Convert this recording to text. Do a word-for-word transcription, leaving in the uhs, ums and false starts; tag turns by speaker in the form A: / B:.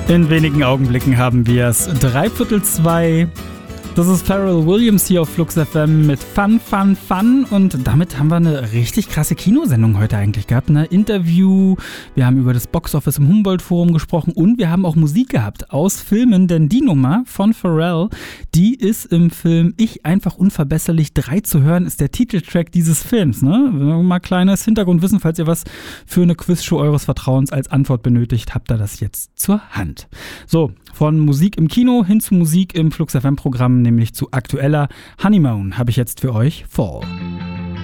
A: In wenigen Augenblicken haben wir es. Dreiviertel zwei. Das ist Pharrell Williams hier auf Flux F M mit Fun, Fun, Fun. Und damit haben wir eine richtig krasse Kinosendung heute eigentlich gehabt. Ein Interview, wir haben über das Boxoffice im Humboldt-Forum gesprochen und wir haben auch Musik gehabt aus Filmen. Denn die Nummer von Pharrell, die ist im Film Ich einfach unverbesserlich drei zu hören, ist der Titeltrack dieses Films. Ne? Mal kleines Hintergrundwissen, falls ihr was für eine Quizshow eures Vertrauens als Antwort benötigt, habt ihr das jetzt zur Hand. So, von Musik im Kino hin zu Musik im Flux F M-Programm, nämlich zu aktueller Honeymoon, habe ich jetzt für euch Fall.